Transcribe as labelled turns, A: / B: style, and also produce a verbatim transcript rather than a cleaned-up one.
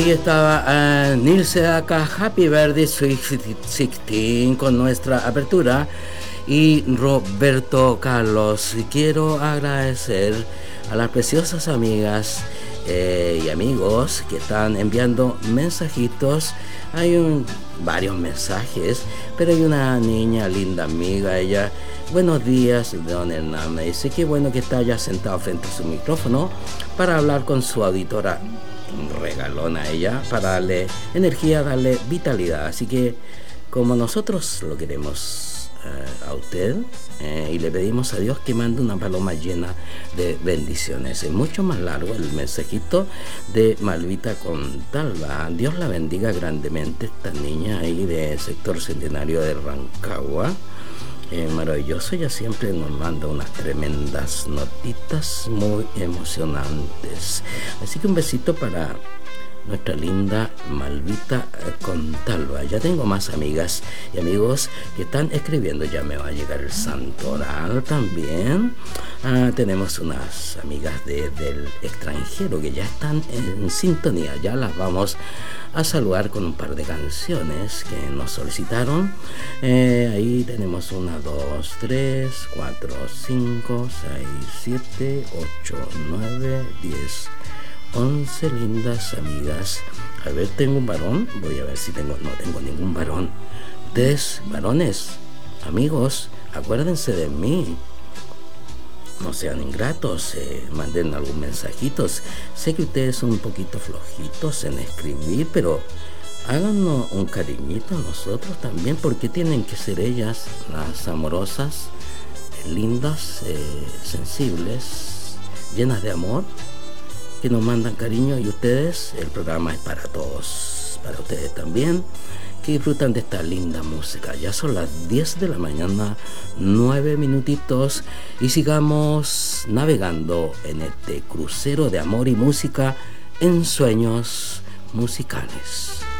A: Y estaba uh, Nilce acá, Happy Birthday Sweet dieciséis con nuestra apertura. Y Roberto Carlos, quiero agradecer a las preciosas amigas eh, y amigos que están enviando mensajitos. Hay un, varios mensajes, pero hay una niña linda amiga, ella, buenos días, don Hernán, me dice que bueno que está ya sentado frente a su micrófono para hablar con su auditora regalona ella, para darle energía, darle vitalidad, así que como nosotros lo queremos Uh, a usted eh, y le pedimos a Dios que mande una paloma llena de bendiciones. Es mucho más largo el mensajito de Malvita Contalva. Dios la bendiga grandemente, esta niña ahí del sector centenario de Rancagua. Eh, maravilloso, ella siempre nos manda unas tremendas notitas muy emocionantes. Así que un besito para nuestra linda Malvita Contalva. Ya tengo más amigas y amigos que están escribiendo. Ya me va a llegar el santoral también. Ah, tenemos unas amigas de, del extranjero que ya están en sintonía. Ya las vamos a saludar con un par de canciones que nos solicitaron. Eh, ahí tenemos una, dos, tres, cuatro, cinco, seis, siete, ocho, nueve, diez, once lindas amigas. A ver, tengo un varón. Voy a ver si tengo. No tengo ningún varón. Ustedes, varones, amigos, acuérdense de mí. No sean ingratos, eh, manden algún mensajito. Sé que ustedes son un poquito flojitos en escribir, pero háganos un cariñito a nosotros también, porque tienen que ser ellas las amorosas, eh, lindas, eh, sensibles, llenas de amor, que nos mandan cariño. Y ustedes, el programa es para todos, para ustedes también, que disfrutan de esta linda música. Ya son las diez de la mañana, nueve minutitos, y sigamos navegando en este crucero de amor y música en sueños musicales.